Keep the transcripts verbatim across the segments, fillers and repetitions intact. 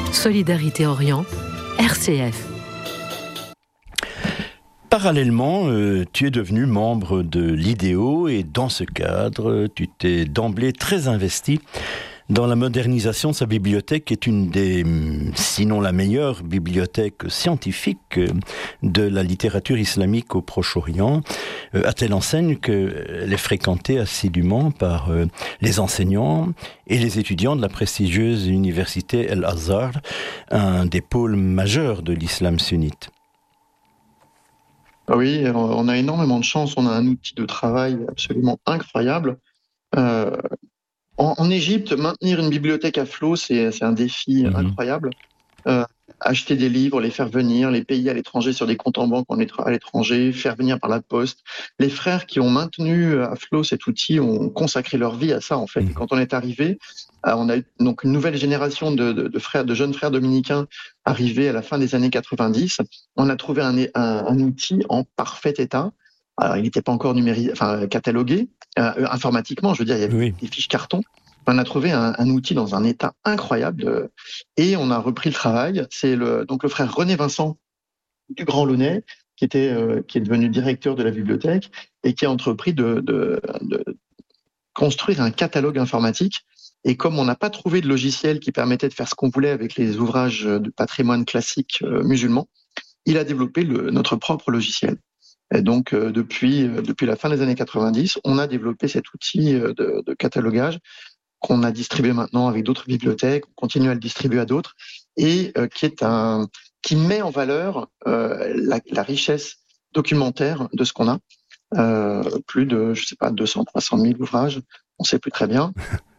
Solidarité Orient, R C F. Parallèlement, euh, tu es devenu membre de l'I D E O et dans ce cadre, tu t'es d'emblée très investi dans la modernisation de sa bibliothèque, qui est une des, sinon la meilleure bibliothèque scientifique de la littérature islamique au Proche-Orient, euh, à telle enseigne qu'elle est fréquentée assidûment par euh, les enseignants et les étudiants de la prestigieuse université El-Azhar, un des pôles majeurs de l'islam sunnite. Oui, on a énormément de chance, on a un outil de travail absolument incroyable. Euh, en, en Égypte, maintenir une bibliothèque à flot, c'est, c'est un défi mmh. incroyable. Euh, acheter des livres, les faire venir, les payer à l'étranger sur des comptes en banque à l'étranger, faire venir par la poste. Les frères qui ont maintenu à flot cet outil ont consacré leur vie à ça, en fait. Mmh. Et quand on est arrivé, on a eu donc une nouvelle génération de, de, de frères, de jeunes frères dominicains arrivés à la fin des années quatre-vingt-dix. On a trouvé un, un, un outil en parfait état. Alors, il n'était pas encore numérisé, enfin catalogué euh, informatiquement. Je veux dire, il y avait oui. des fiches carton. On a trouvé un, un outil dans un état incroyable de, et on a repris le travail. C'est le, donc le frère René Vincent du Grand Launay qui était euh, qui est devenu directeur de la bibliothèque et qui a entrepris de, de, de construire un catalogue informatique. Et comme on n'a pas trouvé de logiciel qui permettait de faire ce qu'on voulait avec les ouvrages de patrimoine classique euh, musulman, il a développé le, notre propre logiciel. Et donc, euh, depuis, euh, depuis la fin des années quatre-vingt-dix, on a développé cet outil euh, de, de catalogage qu'on a distribué maintenant avec d'autres bibliothèques, on continue à le distribuer à d'autres, et euh, qui est un, qui met en valeur euh, la, la richesse documentaire de ce qu'on a. Euh, plus de, je sais pas, deux cents, trois cent mille ouvrages, on sait plus très bien.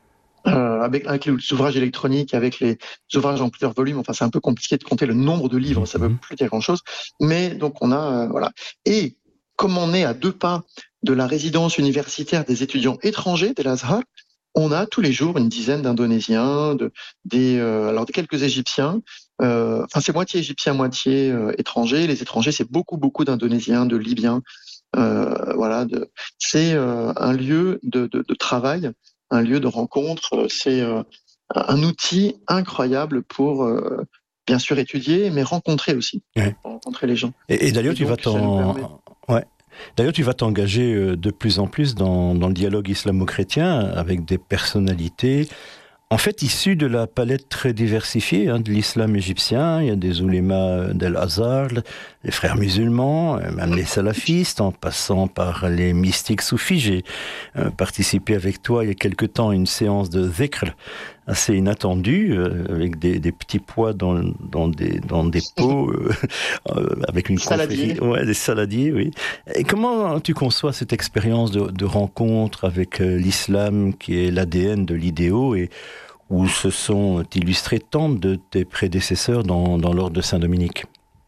Euh, avec, avec les ouvrages électroniques, avec les ouvrages en plusieurs volumes, enfin c'est un peu compliqué de compter le nombre de livres, ça veut plus dire grand-chose. Mais donc on a, euh, voilà. Et comme on est à deux pas de la résidence universitaire des étudiants étrangers de l'Azhar, on a tous les jours une dizaine d'Indonésiens, de, des, euh, alors de quelques Égyptiens. Euh, enfin, c'est moitié Égyptiens, moitié euh, étrangers. Les étrangers, c'est beaucoup, beaucoup d'Indonésiens, de Libyens. Euh, voilà, de, c'est euh, un lieu de, de, de travail, un lieu de rencontre. C'est euh, un outil incroyable pour, euh, bien sûr, étudier, mais rencontrer aussi, ouais. rencontrer les gens. Et, et d'ailleurs, et tu donc, vas t'en... Permet... Ouais. D'ailleurs, tu vas t'engager de plus en plus dans, dans le dialogue islamo-chrétien avec des personnalités, en fait, issues de la palette très diversifiée hein, de l'islam égyptien. Il y a des oulémas d'El-Azhar, les frères musulmans, même les salafistes, en passant par les mystiques soufis. J'ai euh, participé avec toi il y a quelque temps à une séance de dhikr assez inattendue, euh, avec des, des petits pois dans, dans, des, dans des pots, euh, avec une confrérie. Ouais, des saladiers, oui. Et comment tu conçois cette expérience de, de rencontre avec euh, l'islam qui est l'A D N de l'I D E O et où se sont illustrés tant de tes prédécesseurs dans, dans l'ordre de Saint-Dominique?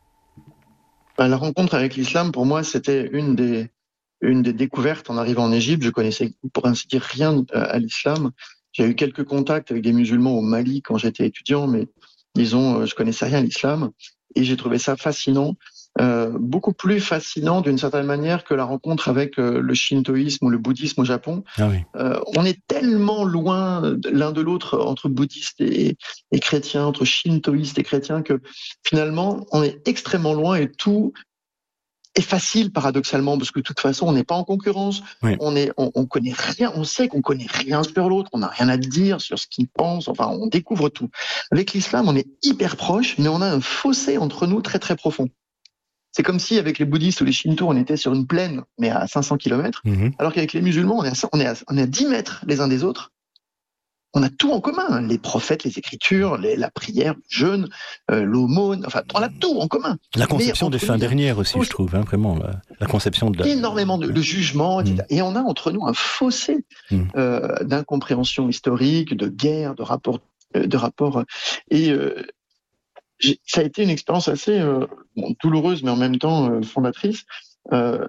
La rencontre avec l'islam, pour moi, c'était une des, une des découvertes en arrivant en Égypte. Je connaissais, pour ainsi dire, rien à l'islam. J'ai eu quelques contacts avec des musulmans au Mali quand j'étais étudiant, mais disons, je connaissais rien à l'islam. Et j'ai trouvé ça fascinant, euh, beaucoup plus fascinant d'une certaine manière que la rencontre avec euh, le shintoïsme ou le bouddhisme au Japon. Ah oui. euh, on est tellement loin l'un de l'autre entre bouddhistes et, et chrétiens, entre shintoïstes et chrétiens, que finalement, on est extrêmement loin et tout est facile paradoxalement parce que de toute façon on n'est pas en concurrence, oui. on est, on, on connaît rien, on sait qu'on connaît rien sur l'autre, on n'a rien à dire sur ce qu'il pense, enfin on découvre tout. Avec l'islam on est hyper proche, mais on a un fossé entre nous très très profond. C'est comme si avec les bouddhistes ou les shintos on était sur une plaine mais à cinq cents kilomètres, mm-hmm. alors qu'avec les musulmans on est, à, on, est à, on est à dix mètres les uns des autres. On a tout en commun, les prophètes, les écritures, les, la prière, le jeûne, euh, l'aumône, enfin, on a tout en commun. La conception des fins dernières aussi, je trouve, hein, vraiment, la, la conception de la... Énormément de, de jugements, et cetera. Mm. Et on a entre nous un fossé mm. euh, d'incompréhension historique, de guerre, de rapport... Euh, de rapport et euh, ça a été une expérience assez euh, bon, douloureuse, mais en même temps euh, fondatrice. Euh,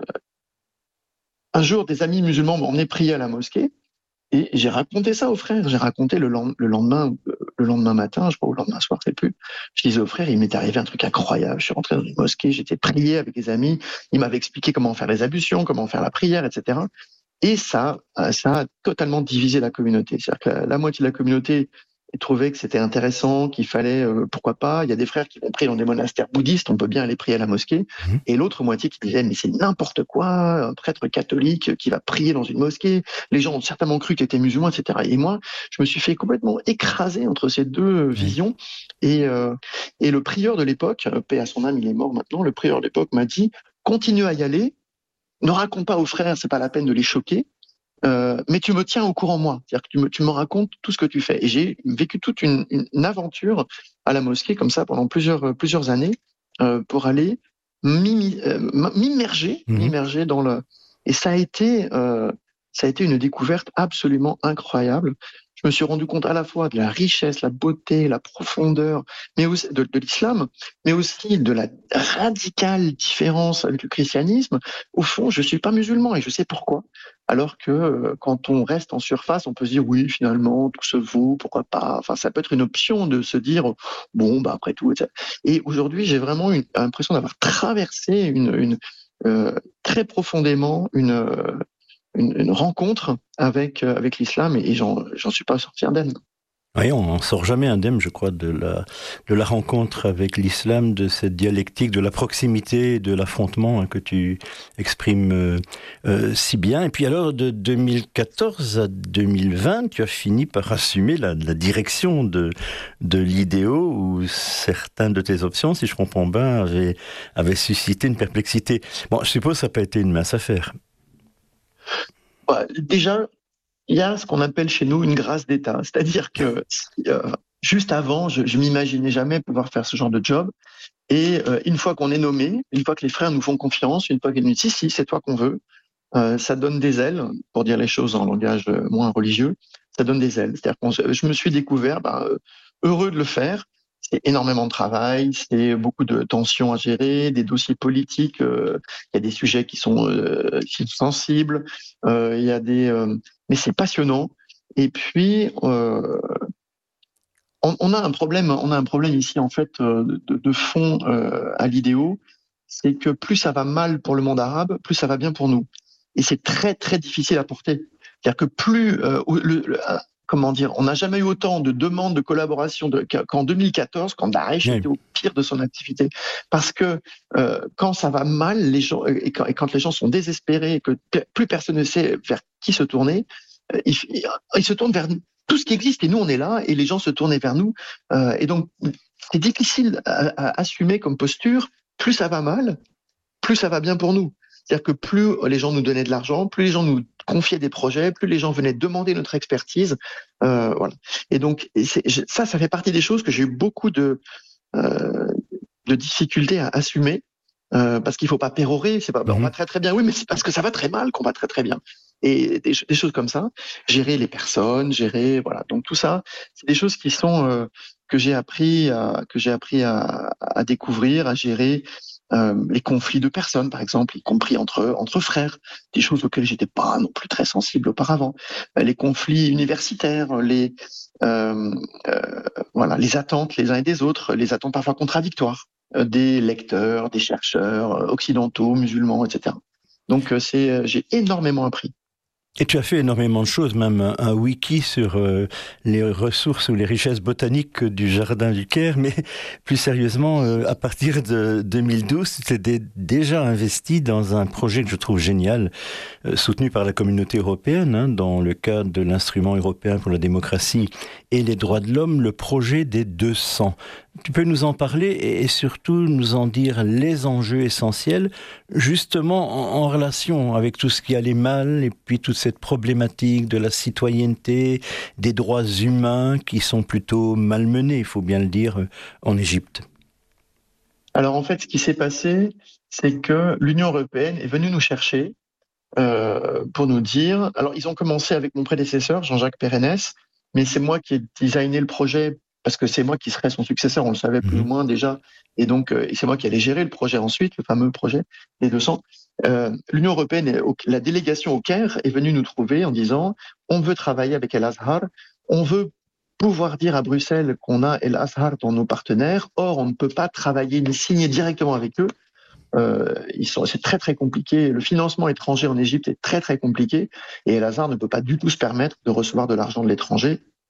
un jour, des amis musulmans m'ont emmené prier à la mosquée, et j'ai raconté ça aux frères. J'ai raconté le, lend- le lendemain, le lendemain matin, je crois, ou le lendemain soir, je sais plus. Je disais aux frères, il m'est arrivé un truc incroyable. Je suis rentré dans une mosquée, j'étais prié avec des amis. Ils m'avaient expliqué comment faire les ablutions, comment faire la prière, et cetera. Et ça, ça a totalement divisé la communauté. C'est-à-dire que la, la moitié de la communauté et trouvaient que c'était intéressant, qu'il fallait, euh, pourquoi pas. Il y a des frères qui vont prier dans des monastères bouddhistes, on peut bien aller prier à la mosquée. Mmh. Et l'autre moitié qui disait, mais c'est n'importe quoi, un prêtre catholique qui va prier dans une mosquée. Les gens ont certainement cru qu'il était musulman, et cetera. Et moi, je me suis fait complètement écraser entre ces deux mmh. visions. Et, euh, et le prieur de l'époque, paix à son âme, il est mort maintenant, le prieur de l'époque m'a dit, continue à y aller, ne raconte pas aux frères, c'est pas la peine de les choquer. Euh, mais tu me tiens au courant, moi. C'est-à-dire que tu me, tu me racontes tout ce que tu fais. Et j'ai vécu toute une, une, une aventure à la mosquée, comme ça, pendant plusieurs, plusieurs années, euh, pour aller m'immerger, mmh. m'immerger dans le... Et ça a été, euh, ça a été une découverte absolument incroyable. Je me suis rendu compte à la fois de la richesse, la beauté, la profondeur, mais aussi de, de l'islam, mais aussi de la radicale différence avec le christianisme. Au fond, je suis pas musulman et je sais pourquoi. Alors que euh, quand on reste en surface, on peut se dire oui, finalement, tout se vaut, pourquoi pas. Enfin, ça peut être une option de se dire bon, bah après tout. Et cetera. Et aujourd'hui, j'ai vraiment une, l'impression d'avoir traversé une, une euh, très profondément une euh, Une, une rencontre avec, euh, avec l'islam et j'en, j'en suis pas sorti indemne. Oui, on ne sort jamais indemne, je crois, de la, de la rencontre avec l'islam, de cette dialectique, de la proximité, de l'affrontement hein, que tu exprimes euh, euh, si bien. Et puis alors, de deux mille quatorze à deux mille vingt, tu as fini par assumer la, la direction de, de l'I D O, où certaines de tes options, si je comprends bien, avaient, avaient suscité une perplexité. Bon, je suppose que ça n'a pas été une mince affaire. Ouais, déjà, il y a ce qu'on appelle chez nous une grâce d'État. C'est-à-dire que euh, juste avant, je ne m'imaginais jamais pouvoir faire ce genre de job. Et euh, une fois qu'on est nommé, une fois que les frères nous font confiance, une fois qu'ils nous disent « si, si, c'est toi qu'on veut euh, », ça donne des ailes, pour dire les choses en langage moins religieux, ça donne des ailes. C'est-à-dire que je me suis découvert bah, heureux de le faire. C'est énormément de travail, c'est beaucoup de tensions à gérer, des dossiers politiques, euh, il y a des sujets qui sont, euh, qui sont sensibles, euh, il y a des, euh, mais c'est passionnant. Et puis, euh, on, on a un problème, on a un problème ici en fait de, de fond euh, à l'I D O, c'est que plus ça va mal pour le monde arabe, plus ça va bien pour nous. Et c'est très très difficile à porter. C'est-à-dire que plus euh, le, le comment dire, on n'a jamais eu autant de demandes de collaboration de, qu'en deux mille quatorze, quand Daesh oui. était au pire de son activité. Parce que euh, quand ça va mal, les gens, et quand, et quand les gens sont désespérés, et que plus personne ne sait vers qui se tourner, euh, ils, ils se tournent vers tout ce qui existe, et nous on est là, et les gens se tournent vers nous. Euh, et donc, c'est difficile à, à assumer comme posture. Plus ça va mal, plus ça va bien pour nous. C'est-à-dire que plus les gens nous donnaient de l'argent, plus les gens nous confiaient des projets, plus les gens venaient demander notre expertise. Euh, voilà. Et donc, c'est, ça, ça fait partie des choses que j'ai eu beaucoup de, euh, de difficultés à assumer, euh, parce qu'il ne faut pas pérorer. C'est pas, ben, on va très très bien, oui, mais c'est parce que ça va très mal qu'on va très très bien. Et des, des choses comme ça, gérer les personnes, gérer, voilà. Donc tout ça, c'est des choses qui sont euh, que j'ai appris à, que j'ai appris à, à découvrir, à gérer. Euh, les conflits de personnes, par exemple, y compris entre entre frères, des choses auxquelles j'étais pas non plus très sensible auparavant. Euh, les conflits universitaires, les euh, euh, voilà, les attentes les uns et des autres, les attentes parfois contradictoires euh, des lecteurs, des chercheurs occidentaux, musulmans, et cetera. Donc euh, c'est, j'ai énormément appris. Et tu as fait énormément de choses, même un, un wiki sur euh, les ressources ou les richesses botaniques du Jardin du Caire, mais plus sérieusement, euh, à partir de deux mille douze, tu t'es déjà investi dans un projet que je trouve génial, euh, soutenu par la communauté européenne, hein, dans le cadre de l'instrument européen pour la démocratie et les droits de l'homme, le projet des deux cents. Tu peux nous en parler et surtout nous en dire les enjeux essentiels, justement en, en relation avec tout ce qui allait mal et puis toute cette problématique de la citoyenneté, des droits humains qui sont plutôt malmenés, il faut bien le dire, en Égypte. Alors en fait, ce qui s'est passé, c'est que l'Union européenne est venue nous chercher euh, pour nous dire... Alors ils ont commencé avec mon prédécesseur, Jean-Jacques Pérennes, mais c'est moi qui ai designé le projet parce que c'est moi qui serais son successeur, on le savait plus mmh. ou moins déjà, et donc euh, et c'est moi qui allais gérer le projet ensuite, le fameux projet des deux cents. Euh, L'Union européenne, la délégation au Caire est venue nous trouver en disant on veut travailler avec El Azhar, on veut pouvoir dire à Bruxelles qu'on a El Azhar dans nos partenaires, or on ne peut pas travailler ni signer directement avec eux. Euh, ils sont, c'est très très compliqué. Le financement étranger en Égypte est très très compliqué, et El Azhar ne peut pas du tout se permettre de recevoir de l'argent de l'étranger.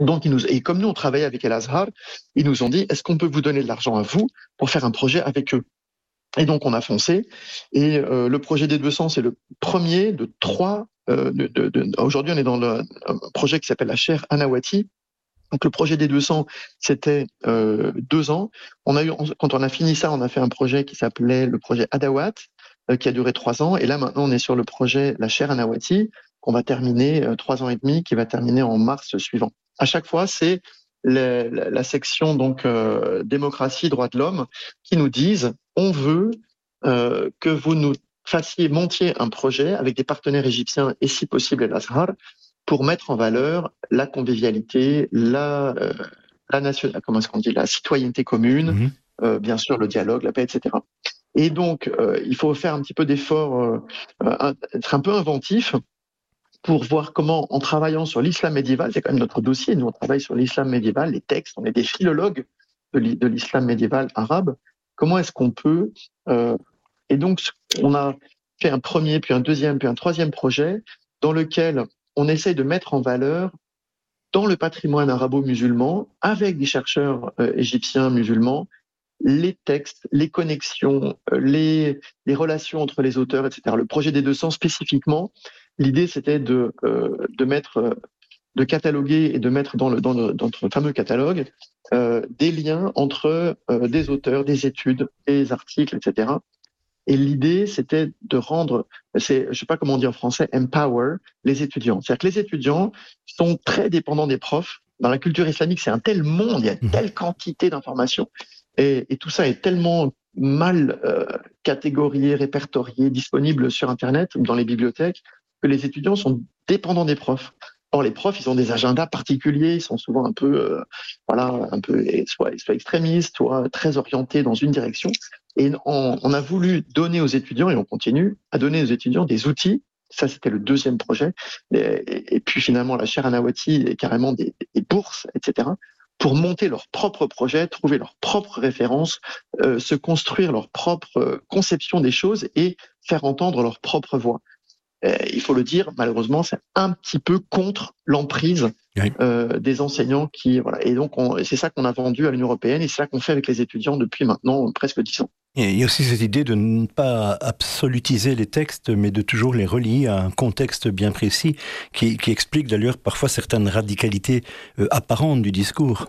Donc, ils nous, et comme nous, on travaillait avec Al-Azhar, ils nous ont dit, est-ce qu'on peut vous donner de l'argent à vous pour faire un projet avec eux? Et donc, on a foncé. Et euh, le projet des deux cents, c'est le premier de trois. Euh, de, de, de, aujourd'hui, on est dans le, un projet qui s'appelle la chaire Anawati. Donc, le projet des deux cents, c'était euh, deux ans. On a eu, quand on a fini ça, on a fait un projet qui s'appelait le projet Adawat, euh, qui a duré trois ans. Et là, maintenant, on est sur le projet la chaire Anawati, qu'on va terminer euh, trois ans et demi, qui va terminer en mars suivant. À chaque fois, c'est la, la, la section donc euh, démocratie, droits de l'homme, qui nous disent on veut euh, que vous nous fassiez montiez un projet avec des partenaires égyptiens et si possible Al-Azhar pour mettre en valeur la convivialité, la euh, la nation, comment est-ce qu'on dit, la citoyenneté commune, mmh. euh, bien sûr le dialogue, la paix, et cetera. Et donc euh, il faut faire un petit peu d'effort, euh, euh, être un peu inventif, pour voir comment, en travaillant sur l'islam médiéval, c'est quand même notre dossier, nous on travaille sur l'islam médiéval, les textes, on est des philologues de l'islam médiéval arabe, comment est-ce qu'on peut... Euh, et donc on a fait un premier, puis un deuxième, puis un troisième projet dans lequel on essaye de mettre en valeur dans le patrimoine arabo-musulman, avec des chercheurs euh, égyptiens musulmans, les textes, les connexions, les, les relations entre les auteurs, et cetera. Le projet des deux cents spécifiquement, l'idée c'était de, euh, de mettre, de cataloguer et de mettre dans, le, dans, le, dans notre fameux catalogue euh, des liens entre euh, des auteurs, des études, des articles, et cetera. Et l'idée c'était de rendre, c'est, je sais pas comment on dit en français, empower les étudiants. C'est-à-dire que les étudiants sont très dépendants des profs. Dans la culture islamique, c'est un tel monde, il y a telle quantité d'informations. Et, et tout ça est tellement mal euh, catégorié, répertorié, disponible sur Internet ou dans les bibliothèques que les étudiants sont dépendants des profs. Or, les profs, ils ont des agendas particuliers, ils sont souvent un peu, euh, voilà, un peu soit, soit extrémistes, soit très orientés dans une direction. Et on, on a voulu donner aux étudiants, et on continue à donner aux étudiants des outils. Ça, c'était le deuxième projet. Et, et, et puis finalement, la chaire Anawati et carrément des, des bourses, et cetera, pour monter leur propre projet, trouver leurs propres références, euh, se construire leur propre euh, conception des choses et faire entendre leur propre voix. Euh, il faut le dire, malheureusement, c'est un petit peu contre l'emprise oui. euh, des enseignants qui, voilà. Et donc, on, c'est ça qu'on a vendu à l'Union européenne et c'est ça qu'on fait avec les étudiants depuis maintenant presque dix ans. Et il y a aussi cette idée de ne pas absolutiser les textes, mais de toujours les relier à un contexte bien précis, qui, qui explique d'ailleurs parfois certaines radicalités euh, apparentes du discours.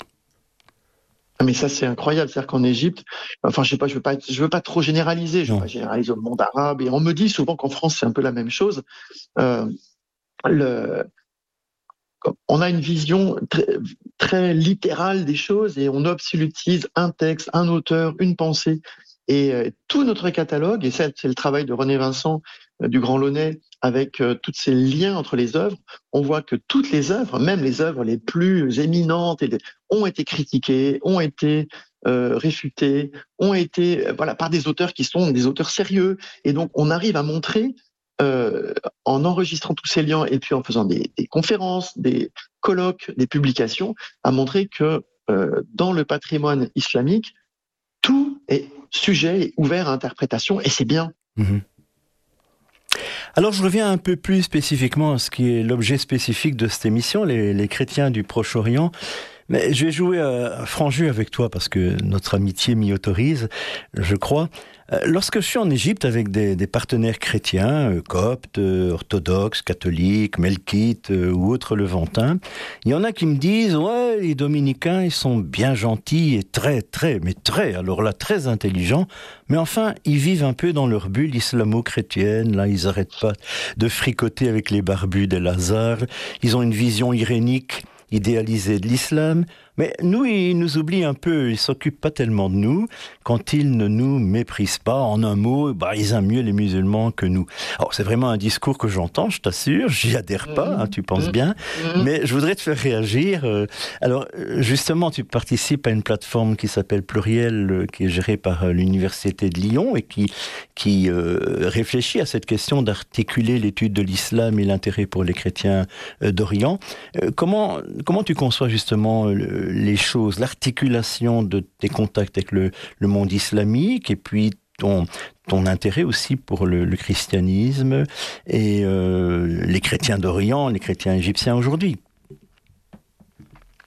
Mais ça, c'est incroyable. C'est-à-dire qu'en Égypte, enfin, je sais pas, je veux pas, je veux pas trop généraliser. Je veux non. pas généraliser au monde arabe. Et on me dit souvent qu'en France, c'est un peu la même chose. Euh, le, on a une vision très, très littérale des choses et on absolutise un texte, un auteur, une pensée. Et euh, tout notre catalogue, et ça, c'est le travail de René Vincent euh, du Grand Launay, avec euh, tous ces liens entre les œuvres, on voit que toutes les œuvres, même les œuvres les plus éminentes, ont été critiquées, ont été euh, réfutées, ont été euh, voilà par des auteurs qui sont des auteurs sérieux. Et donc, on arrive à montrer, euh, en enregistrant tous ces liens et puis en faisant des, des conférences, des colloques, des publications, à montrer que euh, dans le patrimoine islamique, tout est sujet et ouvert à interprétation, et c'est bien. Mmh. Alors je reviens un peu plus spécifiquement à ce qui est l'objet spécifique de cette émission, les, les chrétiens du Proche-Orient. Mais je vais jouer à franc jeu avec toi parce que notre amitié m'y autorise, je crois. Lorsque je suis en Égypte avec des, des partenaires chrétiens, coptes, orthodoxes, catholiques, melkites ou autres levantins, il y en a qui me disent « Ouais, les dominicains, ils sont bien gentils et très, très, mais très, alors là, très intelligents, mais enfin, ils vivent un peu dans leur bulle islamo-chrétienne, là, ils n'arrêtent pas de fricoter avec les barbus d'El-Azhar, ils ont une vision irénique idéalisée de l'islam, mais nous, ils nous oublient un peu, ils s'occupent pas tellement de nous, quand ils ne nous méprisent pas, en un mot, bah, ils aiment mieux les musulmans que nous. Alors, c'est vraiment un discours que j'entends, je t'assure, j'y adhère pas, hein, tu penses bien, mais je voudrais te faire réagir. Alors, justement, tu participes à une plateforme qui s'appelle Pluriel, qui est gérée par l'Université de Lyon, et qui, qui euh, réfléchit à cette question d'articuler l'étude de l'islam et l'intérêt pour les chrétiens d'Orient. Comment, comment tu conçois justement le les choses, l'articulation de tes contacts avec le, le monde islamique et puis ton, ton intérêt aussi pour le, le christianisme et euh, les chrétiens d'Orient, les chrétiens égyptiens aujourd'hui?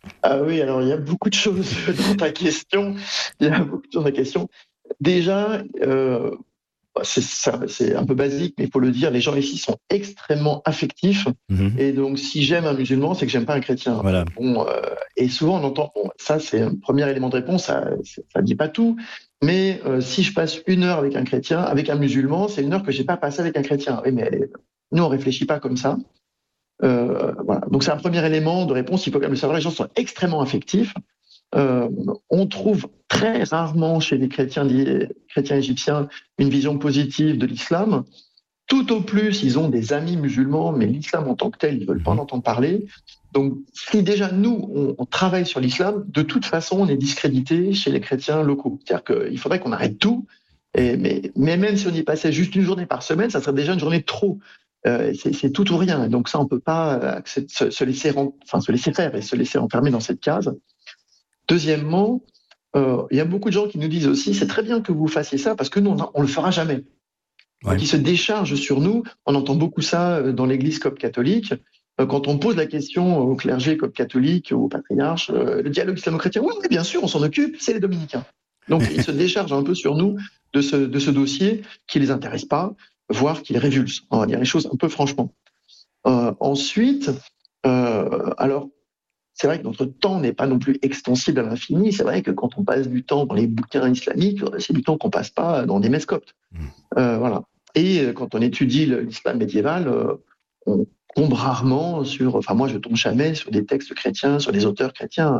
Ah oui, alors il y a beaucoup de choses dans ta question. Il y a beaucoup de choses dans ta question. Déjà, euh, c'est, ça, c'est un peu basique, mais il faut le dire, les gens ici sont extrêmement affectifs. Mm-hmm. Et donc, si j'aime un musulman, c'est que j'aime pas un chrétien. Voilà. Bon, euh, et souvent, on entend, bon, ça, c'est un premier élément de réponse, ça ne dit pas tout. Mais euh, si je passe une heure avec un chrétien, avec un musulman, c'est une heure que j'ai pas passée avec un chrétien. Oui, mais nous, on réfléchit pas comme ça. Euh, voilà. Donc, c'est un premier élément de réponse. Il faut quand même le savoir. Les gens sont extrêmement affectifs. Euh, on trouve très rarement chez les chrétiens, les chrétiens égyptiens une vision positive de l'islam. Tout au plus, ils ont des amis musulmans, mais l'islam en tant que tel, ils ne veulent pas en entendre parler. Donc, si déjà nous, on, on travaille sur l'islam, de toute façon, on est discrédité chez les chrétiens locaux. C'est-à-dire qu'il faudrait qu'on arrête tout. Et, mais, mais même si on y passait juste une journée par semaine, ça serait déjà une journée de trop. Euh, c'est, c'est tout ou rien. Donc ça, on ne peut pas se, se, laisser, enfin, se laisser faire et se laisser enfermer dans cette case. Deuxièmement, euh, il y a beaucoup de gens qui nous disent aussi, c'est très bien que vous fassiez ça parce que nous, on ne le fera jamais. Ouais. Donc, ils se déchargent sur nous. On entend beaucoup ça dans l'Église copte catholique. Quand on pose la question au clergé copte catholique, au patriarche, le dialogue islamo-chrétien, oui, oui, bien sûr, on s'en occupe, c'est les dominicains. Donc, ils se déchargent un peu sur nous de ce, de ce dossier qui ne les intéresse pas, voire qui les révulse. On va dire les choses un peu franchement. Euh, ensuite, euh, alors, c'est vrai que notre temps n'est pas non plus extensible à l'infini. C'est vrai que quand on passe du temps dans les bouquins islamiques, c'est du temps qu'on passe pas dans des messes coptes. Euh, voilà. Et quand on étudie l'islam médiéval, euh, on tombe rarement sur, enfin moi je tombe jamais sur des textes chrétiens, sur des auteurs chrétiens.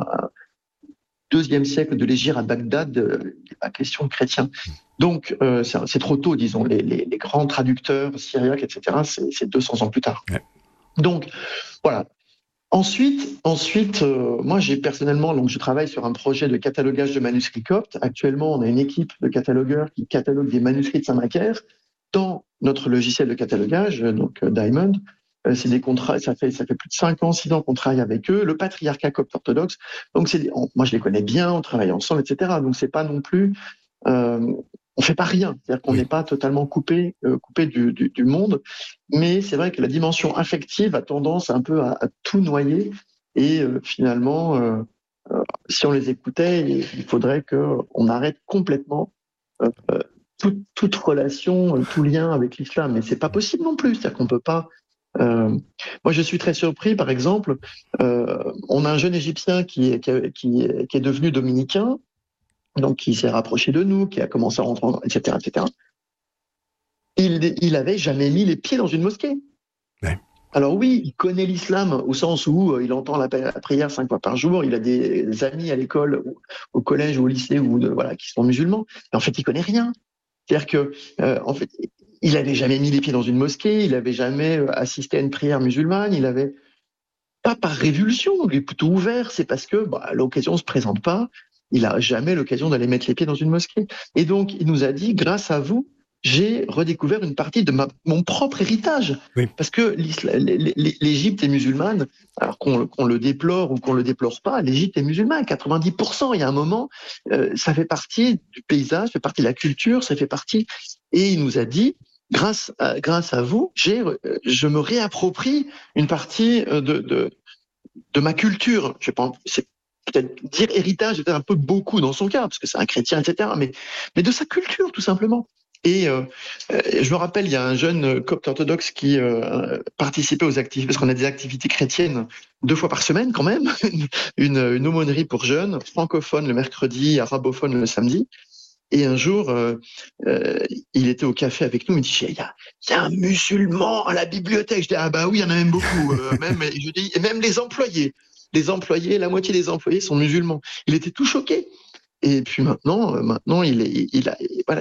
Deuxième siècle de l'Hégire à Bagdad, il n'est pas question de chrétiens. Donc euh, c'est, c'est trop tôt, disons. Les, les, les grands traducteurs syriaques, et cetera, c'est, c'est deux cents ans plus tard. Ouais. Donc voilà. Ensuite, ensuite euh, moi j'ai personnellement, donc je travaille sur un projet de catalogage de manuscrits coptes. Actuellement, on a une équipe de catalogueurs qui catalogue des manuscrits de Saint-Macaire dans notre logiciel de catalogage, donc euh, Diamond. Euh, c'est des contrats, ça fait ça fait plus de cinq ans, six ans qu'on travaille avec eux. Le patriarcat copte orthodoxe, donc c'est, on, moi je les connais bien, on travaille ensemble, et cetera. Donc c'est pas non plus, euh, on fait pas rien, c'est-à-dire qu'on n'est oui. pas totalement coupé, euh, coupé du, du, du monde. Mais c'est vrai que la dimension affective a tendance un peu à, à tout noyer. Et euh, finalement, euh, euh, si on les écoutait, il faudrait qu'on arrête complètement euh, toute, toute relation, tout lien avec l'islam. Mais c'est pas possible non plus. C'est-à-dire qu'on peut pas. Euh, moi, je suis très surpris. Par exemple, euh, on a un jeune Égyptien qui est, qui, qui, qui est devenu dominicain, donc qui s'est rapproché de nous, qui a commencé à rentrer, et cetera, et cetera. Il, il avait jamais mis les pieds dans une mosquée. Ouais. Alors oui, il connaît l'islam au sens où il entend la, la prière cinq fois par jour. Il a des amis à l'école, au, au collège ou au lycée ou de, voilà qui sont musulmans. Mais en fait, il connaît rien. C'est-à-dire que euh, en fait, il avait jamais mis les pieds dans une mosquée. Il avait jamais assisté à une prière musulmane. Il avait pas par révulsion. Il est plutôt ouvert. C'est parce que bah, l'occasion se présente pas. Il a jamais l'occasion d'aller mettre les pieds dans une mosquée. Et donc, il nous a dit, grâce à vous, j'ai redécouvert une partie de ma, mon propre héritage. Oui. Parce que l'Égypte est musulmane, alors qu'on, qu'on le déplore ou qu'on le déplore pas, l'Égypte est musulmane, quatre-vingt-dix pour cent. Il y a un moment, euh, ça fait partie du paysage, ça fait partie de la culture, ça fait partie. Et il nous a dit, grâce à, grâce à vous, j'ai, je me réapproprie une partie de, de, de ma culture. Je pense, c'est peut-être dire héritage, c'est peut-être un peu beaucoup dans son cas, parce que c'est un chrétien, et cetera. Mais, mais de sa culture, tout simplement. Et euh, je me rappelle, il y a un jeune copte orthodoxe qui euh, participait aux activités, parce qu'on a des activités chrétiennes deux fois par semaine quand même, une, une aumônerie pour jeunes, francophone le mercredi, arabophone le samedi. Et un jour, euh, euh, il était au café avec nous, il me dit, il y a, il y a un musulman à la bibliothèque. Je dis, ah bah oui, il y en a même beaucoup. Euh, même, je dis, et même les employés. Les employés, la moitié des employés sont musulmans. Il était tout choqué. Et puis maintenant, maintenant, il est, il a, voilà.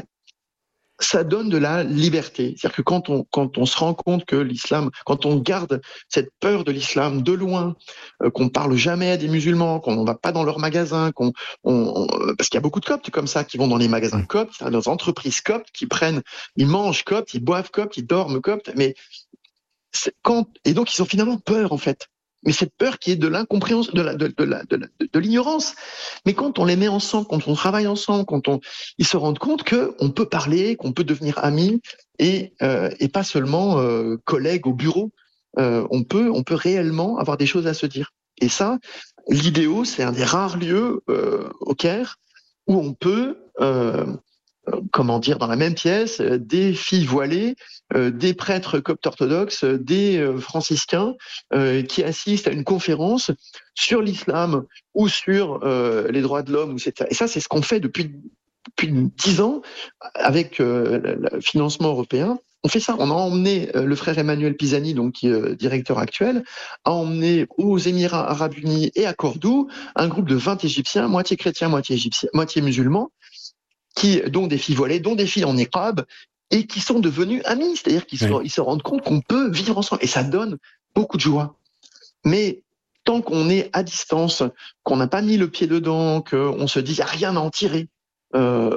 Ça donne de la liberté. C'est-à-dire que quand on, quand on se rend compte que l'islam, quand on garde cette peur de l'islam de loin, euh, qu'on parle jamais à des musulmans, qu'on ne va pas dans leurs magasins, qu'on, on, on, parce qu'il y a beaucoup de coptes comme ça qui vont dans les magasins coptes, dans les entreprises coptes, qui prennent, ils mangent coptes, ils boivent coptes, ils dorment coptes, mais c'est quand, et donc ils ont finalement peur en fait. Mais cette peur qui est de l'incompréhension, de, la, de, de, la, de, la, de l'ignorance. Mais quand on les met ensemble, quand on travaille ensemble, quand on, ils se rendent compte qu'on peut parler, qu'on peut devenir amis et, euh, et pas seulement euh, collègues au bureau. Euh, on peut, on peut réellement avoir des choses à se dire. Et ça, l'Idéo, c'est un des rares lieux euh, au Caire où on peut, euh, euh, comment dire, dans la même pièce, euh, des filles voilées, euh, des prêtres coptes orthodoxes, euh, des euh, franciscains euh, qui assistent à une conférence sur l'islam ou sur euh, les droits de l'homme. Et ça, c'est ce qu'on fait depuis depuis dix ans avec euh, le financement européen. On fait ça. On a emmené euh, le frère Emmanuel Pisani, donc qui est euh, directeur actuel, a emmené aux Émirats Arabes Unis et à Cordoue un groupe de vingt Égyptiens, moitié chrétiens, moitié égyptiens, moitié musulmans, qui, dont des filles voilées, dont des filles en niqab, et qui sont devenus amis. C'est-à-dire qu'ils oui. se, ils se rendent compte qu'on peut vivre ensemble. Et ça donne beaucoup de joie. Mais tant qu'on est à distance, qu'on n'a pas mis le pied dedans, qu'on se dit qu'il n'y a rien à en tirer, euh,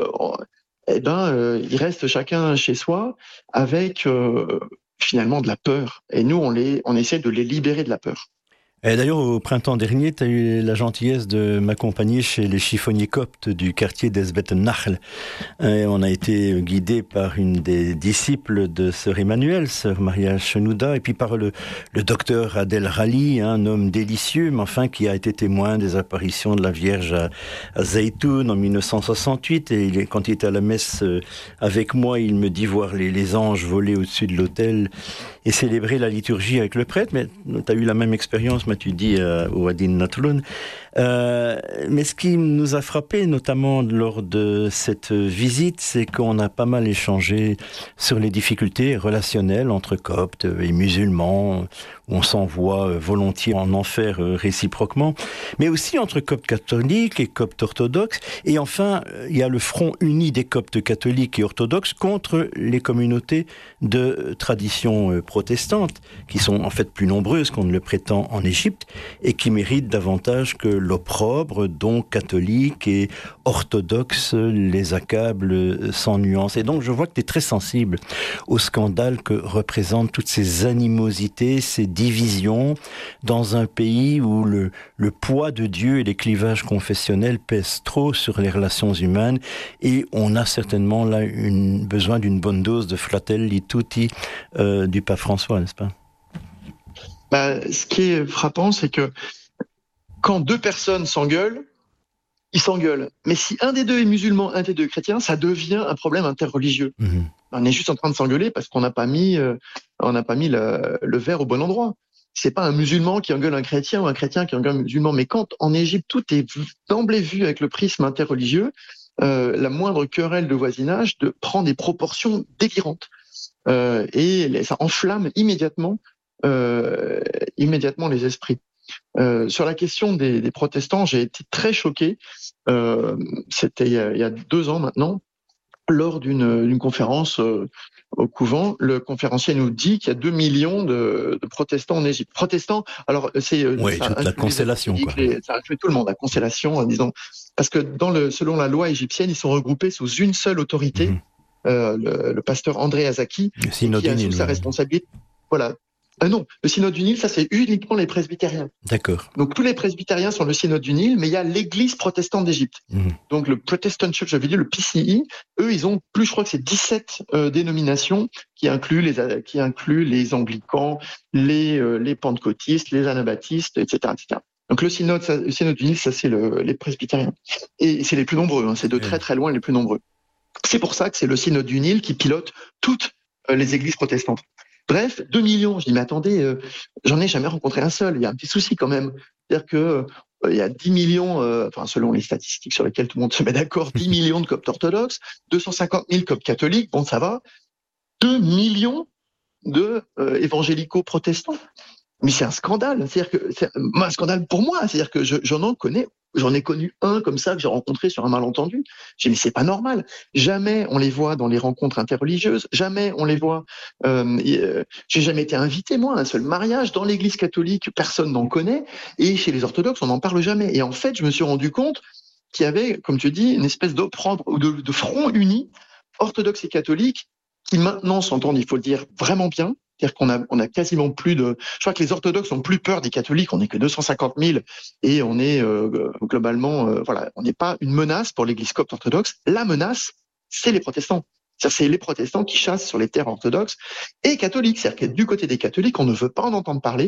eh ben, euh, il reste chacun chez soi avec euh, finalement de la peur. Et nous, on, les, on essaie de les libérer de la peur. Et d'ailleurs, au printemps dernier, tu as eu la gentillesse de m'accompagner chez les chiffonniers coptes du quartier d'Ezbet Nahl. Et on a été guidé par une des disciples de sœur Emmanuel, sœur Maria Chenouda, et puis par le, le docteur Adel Rali, un homme délicieux, mais enfin qui a été témoin des apparitions de la Vierge à, à Zaytoun en mille neuf cent soixante-huit. Et il, quand il était à la messe avec moi, il me dit voir les, les anges voler au-dessus de l'autel et célébrer la liturgie avec le prêtre. Mais tu as eu la même expérience, tu dis euh, au Hadin Natroun. Euh, mais ce qui nous a frappé, notamment lors de cette visite, c'est qu'on a pas mal échangé sur les difficultés relationnelles entre coptes et musulmans, où on s'envoie volontiers en enfer réciproquement, mais aussi entre coptes catholiques et coptes orthodoxes. Et enfin, il y a le front uni des coptes catholiques et orthodoxes contre les communautés de tradition protestante, qui sont en fait plus nombreuses qu'on ne le prétend en Égypte, et qui méritent davantage que l'opprobre, dont catholiques et orthodoxes les accablent sans nuance. Et donc je vois que tu es très sensible au scandale que représentent toutes ces animosités, ces divisions, dans un pays où le, le poids de Dieu et les clivages confessionnels pèsent trop sur les relations humaines, et on a certainement là une, besoin d'une bonne dose de Fratelli Tutti euh, du pape François, n'est-ce pas ? Bah, ce qui est frappant, c'est que quand deux personnes s'engueulent, ils s'engueulent. Mais si un des deux est musulman, un des deux est chrétien, ça devient un problème interreligieux. Mmh. On est juste en train de s'engueuler parce qu'on n'a pas mis, euh, on n'a pas mis le, le verre au bon endroit. C'est pas un musulman qui engueule un chrétien ou un chrétien qui engueule un musulman. Mais quand en Égypte tout est d'emblée vu avec le prisme interreligieux, euh, la moindre querelle de voisinage de, prend des proportions délirantes euh, et ça enflamme immédiatement. Euh, immédiatement les esprits. Euh, sur la question des, des protestants, j'ai été très choqué. Euh, c'était il y, a, il y a deux ans maintenant, lors d'une, d'une conférence euh, au couvent. Le conférencier nous dit qu'il y a deux millions de, de protestants en Égypte. Protestants, alors c'est oui, toute la constellation, quoi. Les, ça inclut tout le monde, la constellation, disons, parce que dans le, selon la loi égyptienne, ils sont regroupés sous une seule autorité. Mmh. Euh, le, le pasteur André Azaki, qui a sous sa responsabilité. Voilà. Euh, non, le synode du Nil, ça c'est uniquement les presbytériens. D'accord. Donc tous les presbytériens sont le synode du Nil, mais il y a l'église protestante d'Égypte. Mmh. Donc le Protestant Church of Egypt, le P C I, eux ils ont plus, je crois que c'est dix-sept euh, dénominations qui incluent les qui incluent les anglicans, les euh, les pentecôtistes, les anabaptistes, et cetera, et cetera. Donc le synode, ça, le synode du Nil, ça c'est le, les presbytériens, et c'est les plus nombreux. Hein, c'est de très très loin les plus nombreux. C'est pour ça que c'est le synode du Nil qui pilote toutes euh, les églises protestantes. Bref, deux millions. Je dis, mais attendez, euh, j'en ai jamais rencontré un seul. Il y a un petit souci quand même. C'est-à-dire que euh, il y a dix millions, euh, enfin, selon les statistiques sur lesquelles tout le monde se met d'accord, dix millions de coptes orthodoxes, deux cent cinquante mille coptes catholiques. Bon, ça va. deux millions de euh, évangélicaux protestants. Mais c'est un scandale. C'est-à-dire que c'est un scandale pour moi. C'est-à-dire que je, j'en en connais. J'en ai connu un comme ça que j'ai rencontré sur un malentendu. J'ai dit, mais c'est pas normal. Jamais on les voit dans les rencontres interreligieuses. Jamais on les voit. Euh, euh, j'ai jamais été invité, moi, à un seul mariage. Dans l'église catholique, personne n'en connaît. Et chez les orthodoxes, on n'en parle jamais. Et en fait, je me suis rendu compte qu'il y avait, comme tu dis, une espèce d'opprobre ou de, de front uni, orthodoxe et catholique, qui maintenant s'entendent, il faut le dire, vraiment bien. C'est-à-dire qu'on a, on a quasiment plus de. Je crois que les orthodoxes ont plus peur des catholiques. On n'est que deux cent cinquante mille et on est euh, globalement, euh, voilà, on n'est pas une menace pour l'Église copte orthodoxe. La menace, c'est les protestants. Ça, c'est les protestants qui chassent sur les terres orthodoxes et catholiques. C'est-à-dire que du côté des catholiques, on ne veut pas en entendre parler.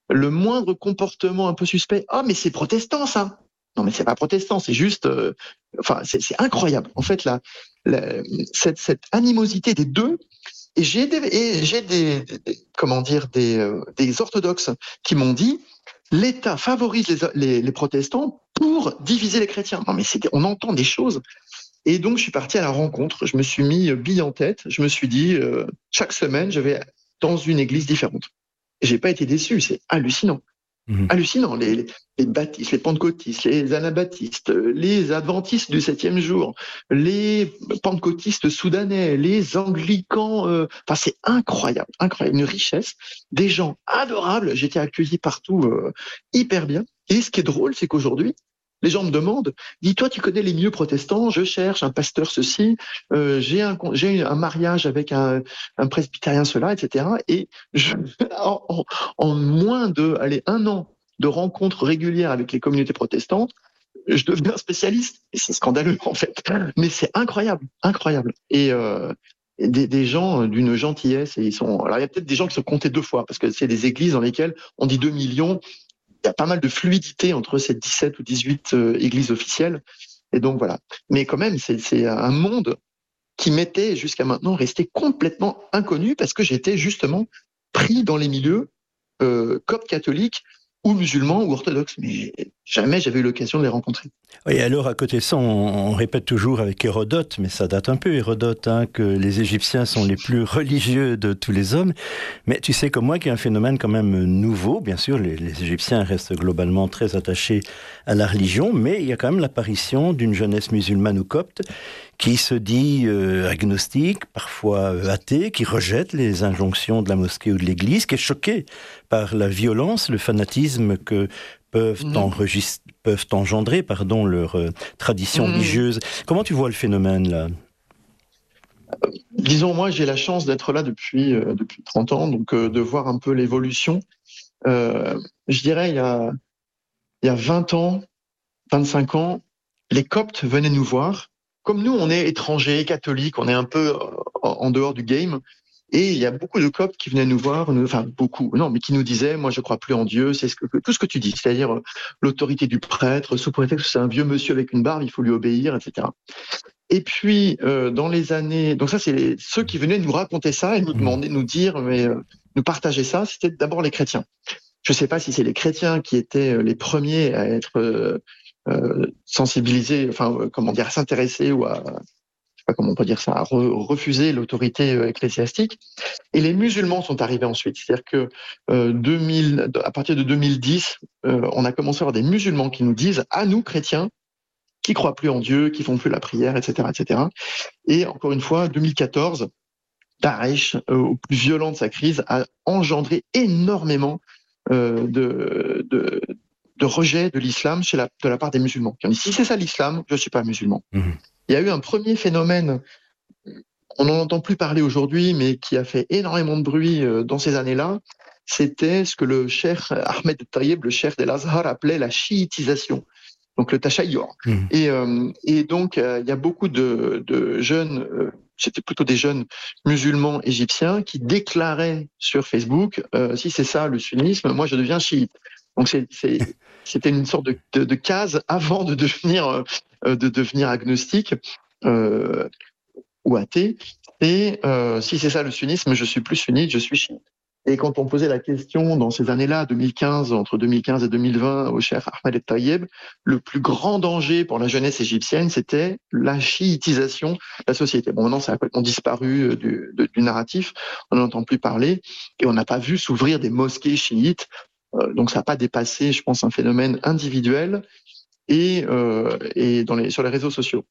le moindre comportement un peu suspect, ah, mais c'est protestant, ça. Non, mais c'est pas protestant, c'est juste, euh, enfin, c'est, c'est incroyable. En fait, la, la, cette, cette animosité des deux, et j'ai des, et j'ai des, des comment dire, des, euh, des orthodoxes qui m'ont dit, l'État favorise les, les, les protestants pour diviser les chrétiens. Non, mais c'est, on entend des choses. Et donc, je suis parti à la rencontre. Je me suis mis bille en tête. Je me suis dit, euh, chaque semaine, je vais dans une église différente. Et j'ai pas été déçu. C'est hallucinant. Mmh. Hallucinant. Les, les, les baptistes, les pentecôtistes, les anabaptistes, les adventistes du septième jour, les pentecôtistes soudanais, les anglicans. Euh, enfin, c'est incroyable, incroyable. Une richesse. Des gens adorables. J'étais accueilli partout euh, hyper bien. Et ce qui est drôle, c'est qu'aujourd'hui, les gens me demandent, dis-toi, tu connais les milieux protestants, je cherche un pasteur ceci, euh, j'ai un j'ai un mariage avec un, un presbytérien cela, et cetera. Et je, en, en, en moins de, allez, un an de rencontres régulières avec les communautés protestantes, je deviens spécialiste. Et c'est scandaleux, en fait. Mais c'est incroyable, incroyable. Et euh, des, des gens d'une gentillesse, et ils sont. Alors, il y a peut-être des gens qui sont comptés deux fois, parce que c'est des églises dans lesquelles on dit deux millions. Il y a pas mal de fluidité entre ces dix-sept ou dix-huit euh, églises officielles. Et donc, voilà. Mais quand même, c'est, c'est un monde qui m'était jusqu'à maintenant resté complètement inconnu parce que j'étais justement pris dans les milieux euh, coptes catholiques ou musulmans ou orthodoxes. Mais jamais j'avais eu l'occasion de les rencontrer. Oui, alors à côté de ça, on, on répète toujours avec Hérodote, mais ça date un peu Hérodote, hein, que les Égyptiens sont les plus religieux de tous les hommes. Mais tu sais comme moi qu'il y a un phénomène quand même nouveau. Bien sûr, les, les Égyptiens restent globalement très attachés à la religion, mais il y a quand même l'apparition d'une jeunesse musulmane ou copte qui se dit euh, agnostique, parfois euh, athée, qui rejette les injonctions de la mosquée ou de l'église, qui est choquée par la violence, le fanatisme que peuvent, mmh. enregist- peuvent engendrer pardon, leur euh, tradition mmh. religieuse. Comment tu vois le phénomène, là ? euh, Disons, moi, j'ai la chance d'être là depuis, euh, depuis trente ans, donc euh, de voir un peu l'évolution. Euh, je dirais, il y a, il y a vingt ans, vingt-cinq ans, les Coptes venaient nous voir. Comme nous, on est étrangers, catholiques, on est un peu en dehors du game. Et il y a beaucoup de Coptes qui venaient nous voir, nous, enfin beaucoup, non, mais qui nous disaient, moi je crois plus en Dieu, c'est ce que, tout ce que tu dis, c'est-à-dire euh, l'autorité du prêtre, sous prétexte que c'est un vieux monsieur avec une barbe, il faut lui obéir, et cetera. Et puis euh, dans les années, donc ça c'est les, ceux qui venaient nous raconter ça et nous demander, nous dire, mais euh, nous partager ça, c'était d'abord les chrétiens. Je ne sais pas si c'est les chrétiens qui étaient les premiers à être euh, euh, sensibilisés, enfin euh, comment dire, à s'intéresser ou à je sais pas comment on peut dire ça, à re- refuser l'autorité euh, ecclésiastique. Et les musulmans sont arrivés ensuite. C'est-à-dire que euh, deux mille, à partir de deux mille dix, euh, on a commencé à avoir des musulmans qui nous disent, à nous chrétiens, qui croient plus en Dieu, qui font plus la prière, et cetera, et cetera. Et encore une fois, deux mille quatorze, Daesh, euh, au plus violent de sa crise, a engendré énormément euh, de, de, de rejet de l'islam chez la, de la part des musulmans. Qui ont dit, si c'est ça l'islam, je ne suis pas musulman. Mmh. Il y a eu un premier phénomène, on n'en entend plus parler aujourd'hui, mais qui a fait énormément de bruit dans ces années-là, c'était ce que le cheikh Ahmed Taïeb, le cheikh d'El-Azhar, appelait la chiitisation, donc le tashayyur. Mmh. Et, euh, et donc, euh, il y a beaucoup de, de jeunes, euh, c'était plutôt des jeunes musulmans égyptiens, qui déclaraient sur Facebook, euh, si c'est ça le sunnisme, moi je deviens chiite. Donc c'est, c'est, c'était une sorte de, de, de case avant de devenir, euh, de devenir agnostique euh, ou athée. Et euh, si c'est ça le sunnisme, je suis plus sunnite, je suis chiite. Et quand on posait la question dans ces années-là, deux mille quinze, entre deux mille quinze et deux mille vingt, au cheikh Ahmed Taïeb, le plus grand danger pour la jeunesse égyptienne, c'était la chiitisation de la société. Bon, maintenant, ça a complètement disparu du, du, du narratif, on n'en entend plus parler, et on n'a pas vu s'ouvrir des mosquées chiites. Euh, donc, ça n'a pas dépassé, je pense, un phénomène individuel et, euh, et dans les, sur les réseaux sociaux.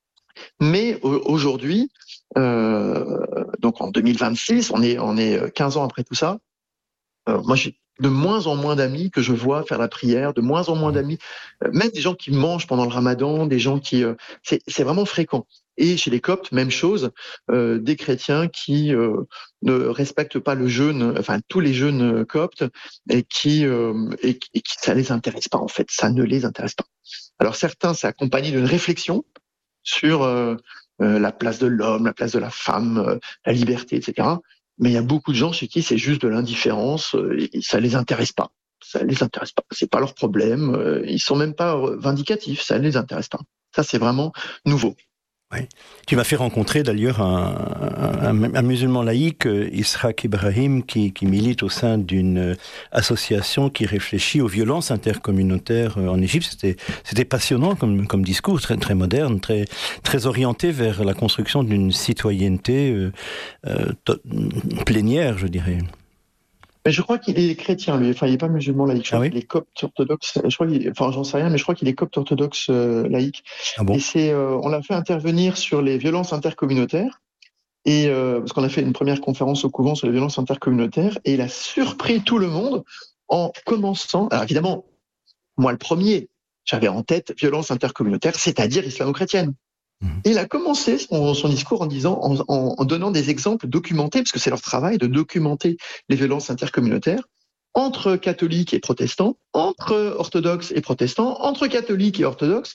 Mais aujourd'hui, euh, donc en deux mille vingt-six, on est, on est quinze ans après tout ça, euh, moi j'ai de moins en moins d'amis que je vois faire la prière, de moins en moins d'amis, euh, même des gens qui mangent pendant le ramadan, des gens qui... Euh, c'est, c'est vraiment fréquent. Et chez les Coptes, même chose, euh, des chrétiens qui euh, ne respectent pas le jeûne, enfin tous les jeûnes coptes, et qui, euh, et, et qui ça les intéresse pas en fait, ça ne les intéresse pas. Alors certains, c'est accompagné d'une réflexion sur euh, euh, la place de l'homme, la place de la femme, euh, la liberté, et cetera. Mais il y a beaucoup de gens chez qui c'est juste de l'indifférence euh, et ça les intéresse pas. ça les intéresse pas. C'est pas leur problème. Euh, ils sont même pas vindicatifs. Ça les intéresse pas. Ça, c'est vraiment nouveau. Oui. Tu m'as fait rencontrer d'ailleurs un, un, un musulman laïque, Ishaq Ibrahim, qui, qui milite au sein d'une association qui réfléchit aux violences intercommunautaires en Égypte. C'était, c'était passionnant comme, comme discours, très, très moderne, très, très orienté vers la construction d'une citoyenneté euh, euh, to- plénière, je dirais. Mais je crois qu'il est chrétien, lui. Enfin, il n'est pas musulman laïque. Je crois Ah oui qu'il est copte orthodoxe. Je crois qu'il est... Enfin, j'en sais rien, mais je crois qu'il est copte orthodoxe euh, laïque. Ah bon? Et c'est, euh, on l'a fait intervenir sur les violences intercommunautaires. Et euh, parce qu'on a fait une première conférence au couvent sur les violences intercommunautaires, et il a surpris tout le monde en commençant. Alors évidemment, moi le premier, j'avais en tête violence intercommunautaire, c'est-à-dire islamo-chrétienne. Et il a commencé son, son discours en disant, en, en, en donnant des exemples documentés, parce que c'est leur travail de documenter les violences intercommunautaires entre catholiques et protestants, entre orthodoxes et protestants, entre catholiques et orthodoxes.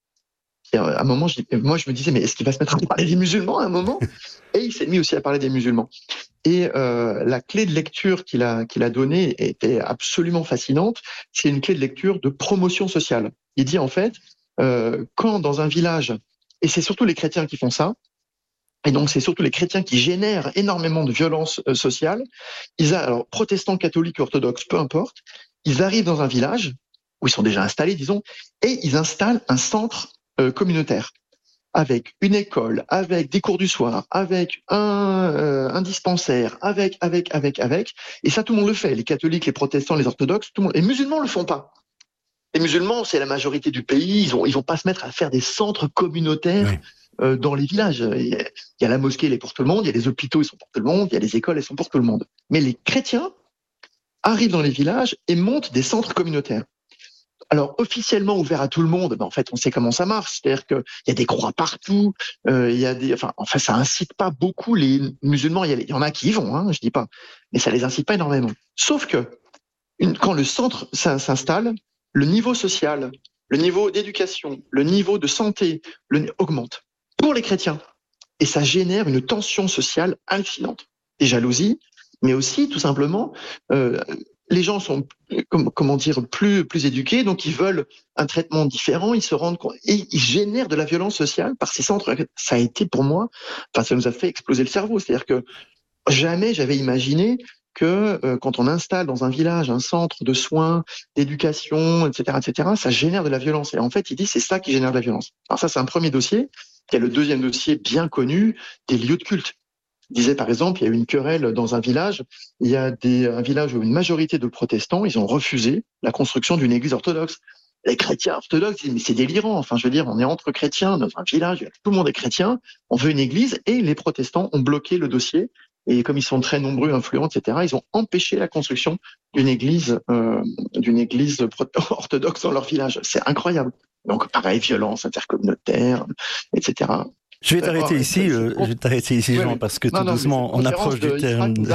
Et à un moment, je, moi, je me disais, mais est-ce qu'il va se mettre à parler des musulmans à un moment? Et il s'est mis aussi à parler des musulmans. Et euh, la clé de lecture qu'il a, qu'il a donnée était absolument fascinante. C'est une clé de lecture de promotion sociale. Il dit en fait, euh, quand dans un village, et c'est surtout les chrétiens qui font ça, et donc c'est surtout les chrétiens qui génèrent énormément de violence euh, sociale, ils a, alors protestants, catholiques, orthodoxes, peu importe, ils arrivent dans un village, où ils sont déjà installés, disons, et ils installent un centre euh, communautaire, avec une école, avec des cours du soir, avec un, euh, un dispensaire, avec, avec, avec, avec, et ça tout le monde le fait, les catholiques, les protestants, les orthodoxes, tout le monde. Les musulmans le font pas. Les musulmans, c'est la majorité du pays, ils ont, ils vont pas se mettre à faire des centres communautaires oui. euh, dans les villages. Il y a la mosquée, elle est pour tout le monde, il y a les hôpitaux, ils sont pour tout le monde, il y a les écoles, elles sont pour tout le monde. Mais les chrétiens arrivent dans les villages et montent des centres communautaires. Alors, officiellement ouvert à tout le monde, ben, en fait, on sait comment ça marche. C'est-à-dire qu'il y a des croix partout, euh, il y a des, enfin, enfin, ça incite pas beaucoup les musulmans. Il y, a, il y en a qui y vont, hein, je dis pas, mais ça les incite pas énormément. Sauf que, une, quand le centre s'installe, le niveau social, le niveau d'éducation, le niveau de santé le, augmente pour les chrétiens. Et ça génère une tension sociale hallucinante. Des jalousies, mais aussi, tout simplement, euh, les gens sont, comment dire, plus, plus éduqués, donc ils veulent un traitement différent, ils se rendent compte, et ils génèrent de la violence sociale par ces centres. Ça a été pour moi, enfin, ça nous a fait exploser le cerveau. C'est-à-dire que jamais j'avais imaginé que euh, quand on installe dans un village un centre de soins, d'éducation, et cetera, et cetera, ça génère de la violence. Et en fait, il dit c'est ça qui génère de la violence. Alors ça, c'est un premier dossier. Il y a le deuxième dossier bien connu des lieux de culte. Il disait par exemple, il y a eu une querelle dans un village. Il y a des, un village où une majorité de protestants, ils ont refusé la construction d'une église orthodoxe. Les chrétiens orthodoxes disent mais c'est délirant. Enfin, je veux dire, on est entre chrétiens dans un village, tout le monde est chrétien. On veut une église et les protestants ont bloqué le dossier. Et comme ils sont très nombreux, influents, et cetera, ils ont empêché la construction d'une église, euh, d'une église orthodoxe dans leur village. C'est incroyable. Donc, pareil, violence intercommunautaire, et cetera. Je vais t'arrêter euh, ici, euh, je vais t'arrêter ici, Jean, oui, parce que non, tout non, doucement, on approche du terme de,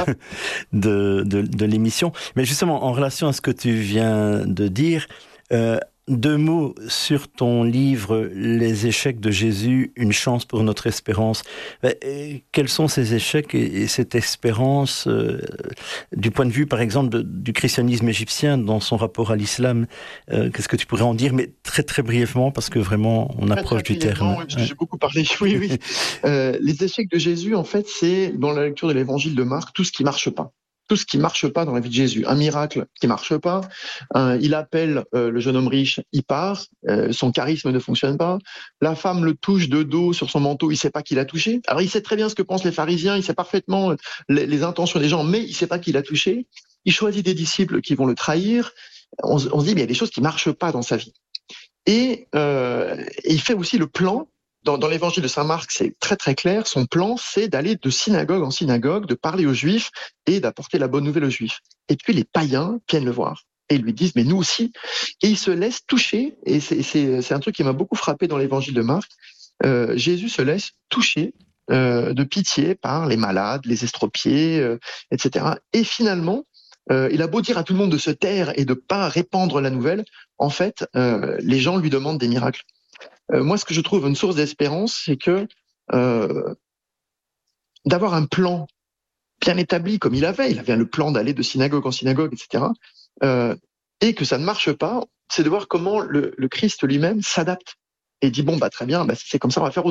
de, de, de l'émission. Mais justement, en relation à ce que tu viens de dire, euh, deux mots sur ton livre « Les échecs de Jésus, une chance pour notre espérance ». Quels sont ces échecs et, et cette espérance euh, du point de vue, par exemple, de, du christianisme égyptien dans son rapport à l'islam? euh, Qu'est-ce que tu pourrais en dire? Mais très, très brièvement, parce que vraiment, on approche très, très du terme. Oui, parce que j'ai beaucoup parlé. Oui, oui. euh, les échecs de Jésus, en fait, c'est, dans la lecture de l'évangile de Marc, tout ce qui ne marche pas. Tout ce qui marche pas dans la vie de Jésus. Un miracle qui marche pas. Euh, il appelle euh, le jeune homme riche, il part. Euh, son charisme ne fonctionne pas. La femme le touche de dos sur son manteau, il sait pas qui l'a touché. Alors il sait très bien ce que pensent les pharisiens, il sait parfaitement les, les intentions des gens, mais il sait pas qui l'a touché. Il choisit des disciples qui vont le trahir. On, on se dit, mais il y a des choses qui marchent pas dans sa vie. Et, euh, et il fait aussi le plan. Dans, dans l'évangile de Saint Marc, c'est très très clair. Son plan, c'est d'aller de synagogue en synagogue, de parler aux Juifs et d'apporter la bonne nouvelle aux Juifs. Et puis les païens viennent le voir et lui disent, mais nous aussi. Et il se laisse toucher. Et c'est, c'est, c'est un truc qui m'a beaucoup frappé dans l'évangile de Marc. Euh, Jésus se laisse toucher euh, de pitié par les malades, les estropiés, euh, et cetera. Et finalement, euh, il a beau dire à tout le monde de se taire et de pas répandre la nouvelle, en fait, euh, les gens lui demandent des miracles. Euh, moi, ce que je trouve une source d'espérance, c'est que euh, d'avoir un plan bien établi comme il avait, il avait le plan d'aller de synagogue en synagogue, et cetera. Euh, et que ça ne marche pas, c'est de voir comment le, le Christ lui-même s'adapte et dit bon bah très bien, bah, si c'est comme ça, on va faire autrement.